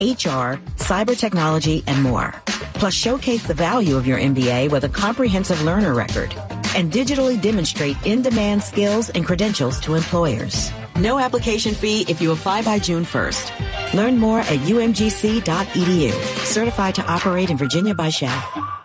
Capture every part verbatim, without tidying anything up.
H R, cyber technology, and more. Plus, showcase the value of your M B A with a comprehensive learner record and digitally demonstrate in-demand skills and credentials to employers. No application fee if you apply by June first. Learn more at U M G C dot E D U. Certified to operate in Virginia by Shell.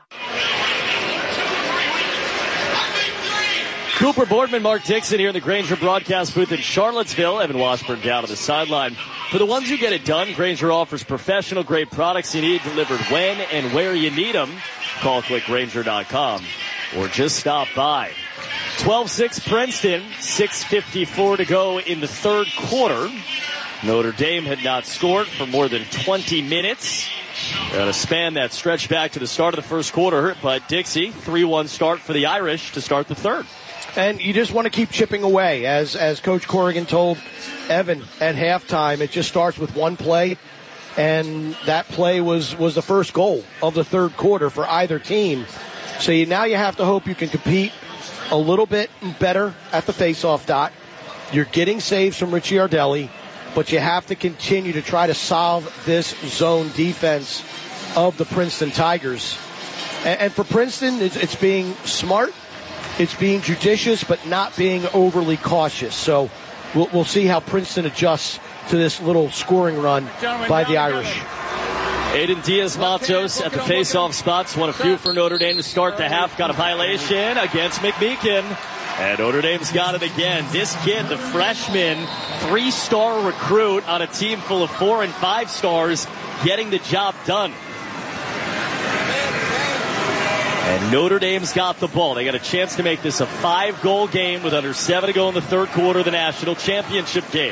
Cooper Boardman, Mark Dixon here in the Grainger broadcast booth in Charlottesville. Evan Washburn down on the sideline. For the ones who get it done, Grainger offers professional-grade products you need delivered when and where you need them. Call quick grainger dot com or just stop by. twelve six Princeton, six fifty-four to go in the third quarter. Notre Dame had not scored for more than twenty minutes. Got a span that stretched back to the start of the first quarter, but Dixie, three one start for the Irish to start the third. And you just want to keep chipping away. As as Coach Corrigan told Evan at halftime, it just starts with one play, and that play was, was the first goal of the third quarter for either team. So you, now you have to hope you can compete a little bit better at the faceoff dot. You're getting saves from Richie Ardelli, but you have to continue to try to solve this zone defense of the Princeton Tigers. And, and for Princeton, it's, it's being smart. It's being judicious, but not being overly cautious. So we'll, we'll see how Princeton adjusts to this little scoring run by the Irish. Aiden Diaz-Matos at the face-off spots. One of few for Notre Dame to start the half. Got a violation against McMeekin. And Notre Dame's got it again. This kid, the freshman, three-star recruit on a team full of four and five stars, getting the job done. And Notre Dame's got the ball. They got a chance to make this a five-goal game with under seven to go in the third quarter of the national championship game.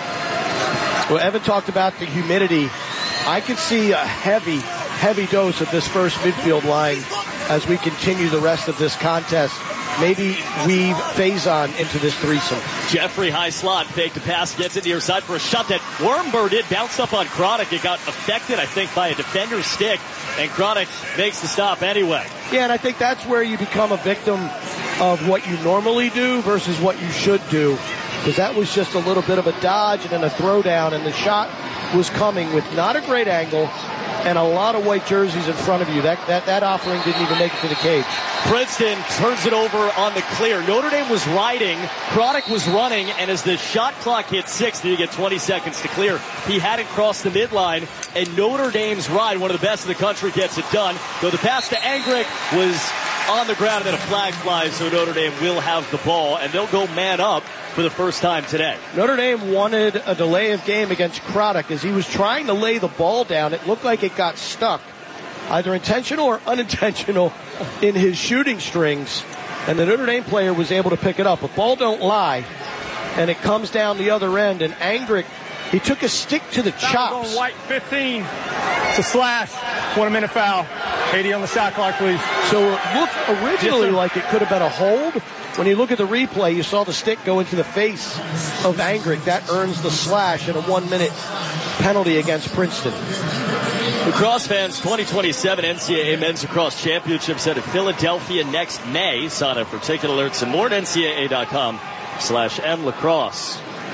Well, Evan talked about the humidity. I could see a heavy, heavy dose of this first midfield line as we continue the rest of this contest. Maybe weave Faison into this threesome. Jeffrey, high slot, faked a pass, gets it near side for a shot that Wormber did, bounced up on Chronic. It got affected, I think, by a defender's stick, and Chronic makes the stop anyway. Yeah, and I think that's where you become a victim of what you normally do versus what you should do, because that was just a little bit of a dodge and then a throwdown, and the shot was coming with not a great angle and a lot of white jerseys in front of you. That that, that offering didn't even make it to the cage. Princeton turns it over on the clear. Notre Dame was riding, Chronic was running, and as the shot clock hit sixty, you get twenty seconds to clear. He hadn't crossed the midline, and Notre Dame's ride, one of the best in the country, gets it done. Though the pass to Angrick was on the ground, and then a flag flies, so Notre Dame will have the ball, and they'll go man up for the first time today. Notre Dame wanted a delay of game against Chronic as he was trying to lay the ball down. It looked like it got stuck, either intentional or unintentional, in his shooting strings, and the Notre Dame player was able to pick it up. But ball don't lie, and it comes down the other end, and Angrick, he took a stick to the chops. On white fifteen. It's a slash. One minute foul. eighty on the shot clock, please. So it looked originally like it could have been a hold. When you look at the replay, you saw the stick go into the face of Angrick. That earns the slash and a one-minute penalty against Princeton. Lacrosse fans, twenty twenty-seven N C double A Men's Lacrosse Championships head to Philadelphia next May. Sign up for ticket alerts and more at N C double A dot com slash M Lacrosse.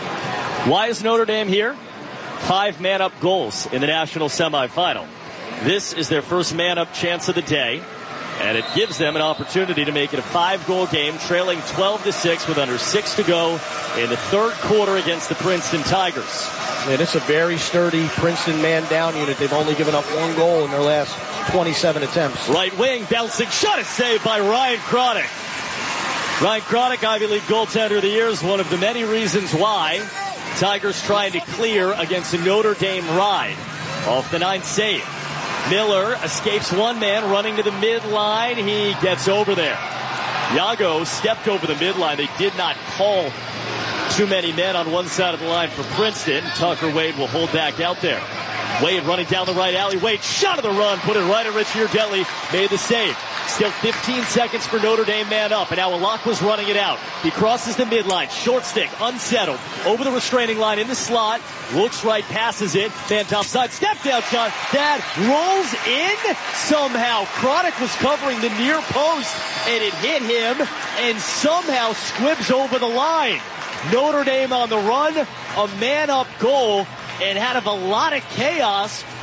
Why is Notre Dame here? Five man-up goals in the national semifinal. This is their first man-up chance of the day, and it gives them an opportunity to make it a five-goal game, trailing twelve to six with under six to go in the third quarter against the Princeton Tigers. Yeah, it's a very sturdy Princeton man-down unit. They've only given up one goal in their last twenty-seven attempts. Right wing, bouncing shot is saved by Ryan Chronic. Ryan Chronic, Ivy League goaltender of the year, is one of the many reasons why Tigers trying to clear against a Notre Dame ride. Off the ninth save. Miller escapes one man running to the midline. He gets over there. Yago stepped over the midline. They did not call too many men on one side of the line for Princeton. Tucker Wade will hold back out there. Wade running down the right alley. Wade shot of the run. Put it right at Richie Ardelli. Made the save. Still fifteen seconds for Notre Dame man up. And now Alak was running it out. He crosses the midline. Short stick. Unsettled. Over the restraining line in the slot. Looks right. Passes it. Van top side. Step down shot. That rolls in somehow. Chronic was covering the near post. And it hit him. And somehow squibs over the line. Notre Dame on the run. A man up goal. and out of a lot of chaos,